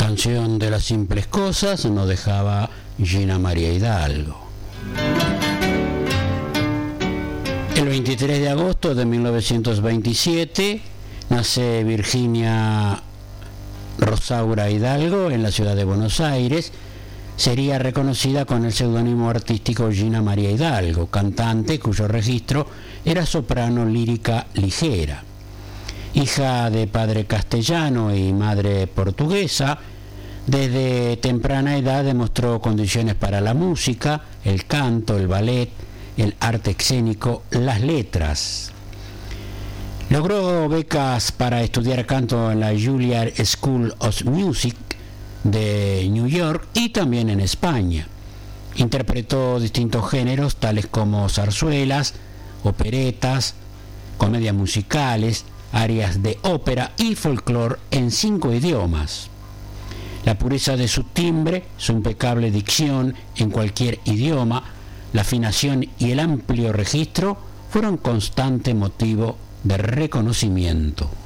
Canción de las simples cosas nos dejaba Gina María Hidalgo. El 23 de agosto de 1927 nace Virginia Rosaura Hidalgo en la ciudad de Buenos Aires. Sería reconocida con el seudónimo artístico Gina María Hidalgo, cantante cuyo registro era soprano lírica ligera. Hija de padre castellano y madre portuguesa, desde temprana edad demostró condiciones para la música, el canto, el ballet, el arte escénico, las letras. Logró becas para estudiar canto en la Juilliard School of Music de New York y también en España. Interpretó distintos géneros tales como zarzuelas, operetas, comedias musicales, arias de ópera y folclore en 5 idiomas. La pureza de su timbre, su impecable dicción en cualquier idioma, la afinación y el amplio registro fueron constante motivo de reconocimiento.